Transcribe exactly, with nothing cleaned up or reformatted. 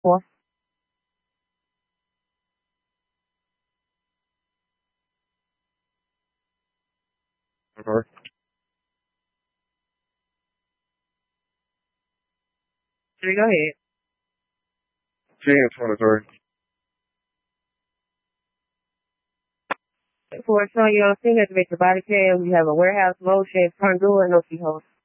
four. twenty-four. Three, go ahead. ten twenty-three. Four, showing you on scene, activate your body cam. You have a warehouse motion, front door, no keyhole.